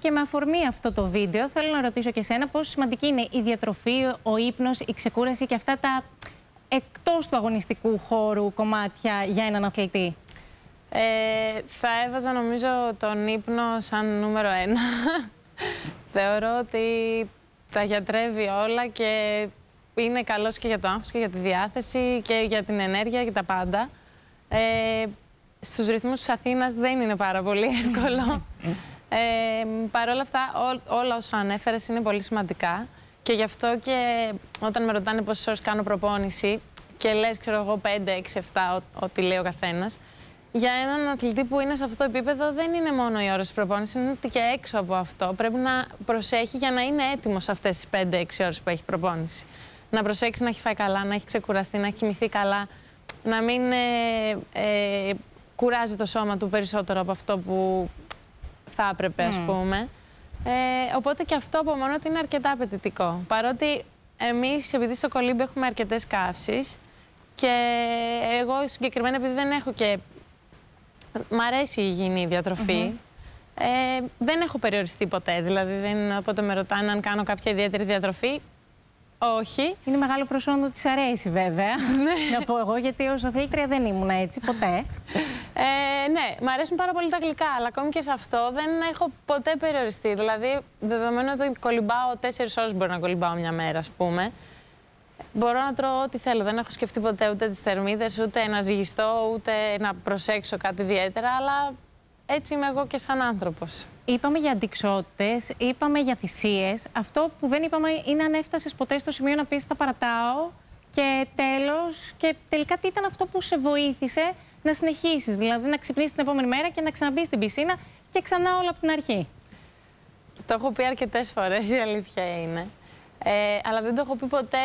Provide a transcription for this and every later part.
και με αφορμή αυτό το βίντεο, θέλω να ρωτήσω και εσένα πόσο σημαντική είναι η διατροφή, ο ύπνος, η ξεκούραση και αυτά τα εκτός του αγωνιστικού χώρου κομμάτια για έναν αθλητή. Θα έβαζα νομίζω τον ύπνο σαν νούμερο 1. Θεωρώ ότι τα γιατρεύει όλα και είναι καλός και για το άγχος και για τη διάθεση και για την ενέργεια και τα πάντα. Στους ρυθμούς της Αθήνας δεν είναι πάρα πολύ εύκολο. Παρ' όλα αυτά, όλα όσα ανέφερες είναι πολύ σημαντικά και γι' αυτό και όταν με ρωτάνε πόσες ώρες κάνω προπόνηση και λες, ξέρω εγώ, 5, 6, 7, ό,τι λέει ο καθένας, για έναν αθλητή που είναι σε αυτό το επίπεδο δεν είναι μόνο οι ώρες της προπόνησης, είναι ότι και έξω από αυτό πρέπει να προσέχει για να είναι έτοιμος αυτές τις 5-6 ώρες που έχει προπόνηση. Να προσέξει να έχει φάει καλά, να έχει ξεκουραστεί, να έχει κοιμηθεί καλά, να μην κουράζει το σώμα του περισσότερο από αυτό που θα έπρεπε, ας πούμε. Οπότε και αυτό από μόνο του είναι αρκετά απαιτητικό. Παρότι εμείς, επειδή στο κολύμπι έχουμε αρκετές καύσεις και εγώ συγκεκριμένα επειδή δεν έχω και... Μ' αρέσει η υγιεινή διατροφή. Δεν έχω περιοριστεί ποτέ. Δηλαδή, όποτε με ρωτάνε αν κάνω κάποια ιδιαίτερη διατροφή, όχι. Είναι μεγάλο προσόντο της αρέσει, βέβαια. Να πω εγώ, γιατί ως αθλήτρια δεν ήμουν έτσι ποτέ. Ναι, μ' αρέσουν πάρα πολύ τα γλυκά, αλλά ακόμη και σε αυτό δεν έχω ποτέ περιοριστεί. Δηλαδή, δεδομένου ότι κολυμπάω 4 ώρες, μπορεί να κολυμπάω μια μέρα, ας πούμε. Μπορώ να τρώω ό,τι θέλω. Δεν έχω σκεφτεί ποτέ ούτε τις θερμίδες, ούτε να ζυγιστώ, ούτε να προσέξω κάτι ιδιαίτερα, αλλά έτσι είμαι εγώ και σαν άνθρωπος. Είπαμε για αντικσότητες, είπαμε για θυσίες. Αυτό που δεν είπαμε είναι αν έφτασες ποτέ στο σημείο να πεις θα παρατάω και τέλος. Και τελικά τι ήταν αυτό που σε βοήθησε να συνεχίσεις, δηλαδή να ξυπνήσεις την επόμενη μέρα και να ξαναμπείς στην πισίνα και ξανά όλα από την αρχή. Το έχω πει αρκετές φορές, η αλήθεια είναι. Αλλά δεν το έχω πει ποτέ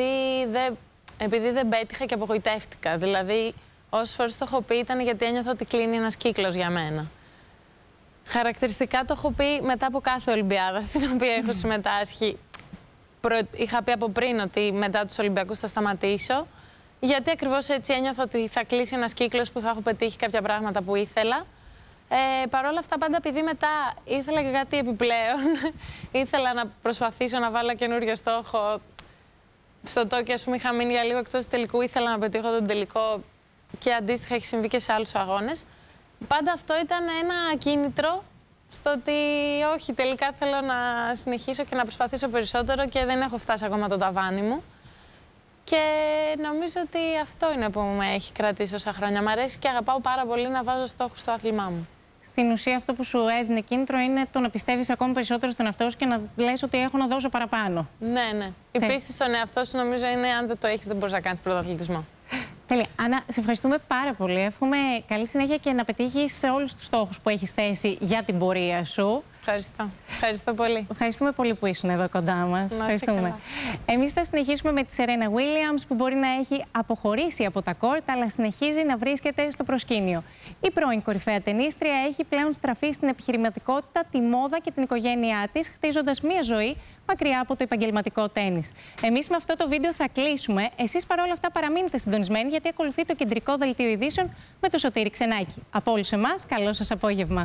επειδή δεν πέτυχα και απογοητεύτηκα. Δηλαδή, όσες φορές το έχω πει ήταν γιατί ένιωθα ότι κλείνει ένας κύκλος για μένα. Χαρακτηριστικά το έχω πει μετά από κάθε Ολυμπιάδα στην οποία έχω συμμετάσχει. Είχα πει από πριν ότι μετά τους Ολυμπιακούς θα σταματήσω. Γιατί ακριβώς έτσι ένιωθα ότι θα κλείσει ένας κύκλος που θα έχω πετύχει κάποια πράγματα που ήθελα. Παρ' όλα αυτά, πάντα επειδή μετά ήθελα και κάτι επιπλέον, ήθελα να προσπαθήσω να βάλω καινούριο στόχο. Στο Τόκιο, ας πούμε, είχα μείνει για λίγο εκτός του τελικού, ήθελα να πετύχω τον τελικό και αντίστοιχα έχει συμβεί και σε άλλους αγώνες. Πάντα αυτό ήταν ένα κίνητρο στο ότι όχι, τελικά θέλω να συνεχίσω και να προσπαθήσω περισσότερο και δεν έχω φτάσει ακόμα το ταβάνι μου. Και νομίζω ότι αυτό είναι που με έχει κρατήσει όσα χρόνια. Μ' αρέσει και αγαπάω πάρα πολύ να βάζω στόχους στο άθλημά μου. Στην ουσία αυτό που σου έδινε κίνητρο είναι το να πιστεύεις ακόμη περισσότερο στον εαυτό σου και να λες ότι έχω να δώσω παραπάνω. Ναι, ναι. Η πίστη στον εαυτό σου νομίζω είναι αν δεν το έχεις δεν μπορείς να κάνεις πρωταθλητισμό. Τέλεια. Άννα, σε ευχαριστούμε πάρα πολύ. Εύχομαι καλή συνέχεια και να πετύχεις σε όλους τους στόχους που έχεις θέσει για την πορεία σου. Ευχαριστώ. Ευχαριστώ πολύ. Ευχαριστούμε πολύ που ήσουν εδώ κοντά μας. Ευχαριστούμε. Εμείς θα συνεχίσουμε με τη Σερένα Βίλιαμς που μπορεί να έχει αποχωρήσει από τα κόρτ αλλά συνεχίζει να βρίσκεται στο προσκήνιο. Η πρώην κορυφαία τενίστρια έχει πλέον στραφεί στην επιχειρηματικότητα, τη μόδα και την οικογένειά της, χτίζοντας μια ζωή μακριά από το επαγγελματικό τένις. Εμείς με αυτό το βίντεο θα κλείσουμε. Εσείς παρόλα αυτά παραμείνετε συντονισμένοι γιατί ακολουθεί το κεντρικό δελτίο ειδήσεων με το Σωτήρη Ξενάκη. Από όλους εμάς, καλό σας απόγευμα.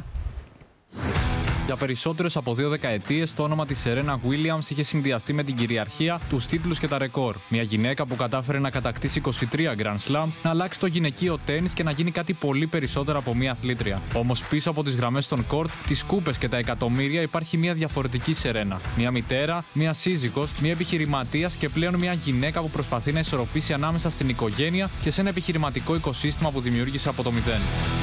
Για περισσότερες από 2 δεκαετίες, το όνομα της Σερένα Βίλιαμς είχε συνδυαστεί με την κυριαρχία, τους τίτλους και τα ρεκόρ. Μια γυναίκα που κατάφερε να κατακτήσει 23 Grand Slam, να αλλάξει το γυναικείο τένις και να γίνει κάτι πολύ περισσότερο από μια αθλήτρια. Όμως πίσω από τις γραμμές των κόρτ, τις κούπες και τα εκατομμύρια υπάρχει μια διαφορετική Σερένα. Μια μητέρα, μια σύζυγος, μια επιχειρηματίας και πλέον μια γυναίκα που προσπαθεί να ισορροπήσει ανάμεσα στην οικογένεια και σε ένα επιχειρηματικό οικοσύστημα που δημιούργησε από το μηδέν.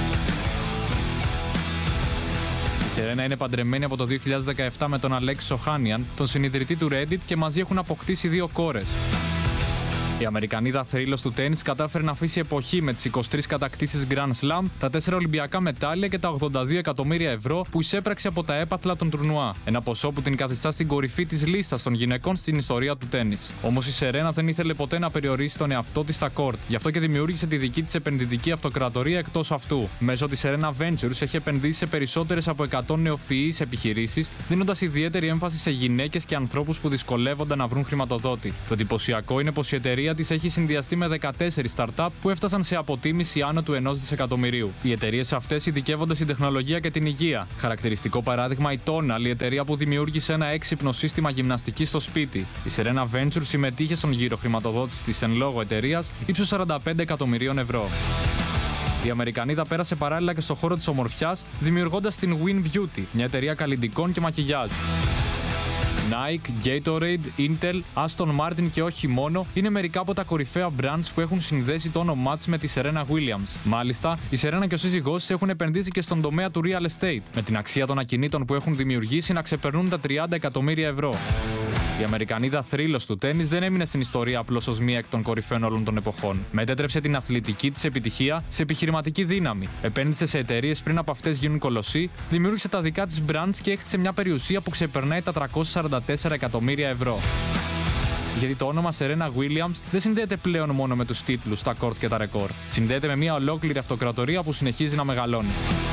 Η Σερένα είναι παντρεμένη από το 2017 με τον Αλέξη Οχάνιαν, τον συνιδρυτή του Reddit και μαζί έχουν αποκτήσει 2 κόρες. Η Αμερικανίδα θρύλος του τένις κατάφερε να αφήσει εποχή με τις 23 κατακτήσεις Grand Slam, τα 4 Ολυμπιακά μετάλλια και τα 82 εκατομμύρια ευρώ που εισέπραξε από τα έπαθλα των τουρνουά. Ένα ποσό που την καθιστά στην κορυφή της λίστας των γυναικών στην ιστορία του τένις. Όμως η Σερένα δεν ήθελε ποτέ να περιορίσει τον εαυτό της στα κόρτ, γι' αυτό και δημιούργησε τη δική της επενδυτική αυτοκρατορία εκτός αυτού. Μέσω της Serena Ventures έχει επενδύσει σε περισσότερες από 100 νεοφυείς επιχειρήσεις, δίνοντας ιδιαίτερη έμφαση σε γυναίκες και ανθρώπους που δυσκολεύονται να βρουν χρηματοδότη. Το εντυπωσιακό είναι πως η εταιρεία πορεία της έχει συνδυαστεί με 14 startup που έφτασαν σε αποτίμηση άνω του 1 δισεκατομμυρίου. Οι εταιρείες αυτές ειδικεύονται στην τεχνολογία και την υγεία. Χαρακτηριστικό παράδειγμα η Tonal, η εταιρεία που δημιούργησε ένα έξυπνο σύστημα γυμναστικής στο σπίτι. Η Serena Ventures συμμετείχε στον γύρο χρηματοδότηση της εν λόγω εταιρείας ύψους 45 εκατομμυρίων ευρώ. Η Αμερικανίδα πέρασε παράλληλα και στον χώρο της ομορφιάς, δημιουργώντας την Win Beauty, μια εταιρεία καλλυντικών και μακιγιάζ. Nike, Gatorade, Intel, Aston Martin και όχι μόνο είναι μερικά από τα κορυφαία brands που έχουν συνδέσει το όνομά τους με τη Serena Williams. Μάλιστα, η Serena και ο σύζυγός της έχουν επενδύσει και στον τομέα του real estate, με την αξία των ακινήτων που έχουν δημιουργήσει να ξεπερνούν τα 30 εκατομμύρια ευρώ. Η Αμερικανίδα θρύλος του τένις δεν έμεινε στην ιστορία απλώς ως μία εκ των κορυφαίων όλων των εποχών. Μετέτρεψε την αθλητική της επιτυχία σε επιχειρηματική δύναμη. Επένδυσε σε εταιρείες πριν από αυτές γίνουν κολοσσοί, δημιούργησε τα δικά της brands και έχτισε μια περιουσία που ξεπερνάει τα 344 εκατομμύρια ευρώ. Γιατί το όνομα Serena Williams δεν συνδέεται πλέον μόνο με τους τίτλους, τα κορτ και τα ρεκόρ. Συνδέεται με μια ολόκληρη αυτοκρατορία που συνεχίζει να μεγαλώνει.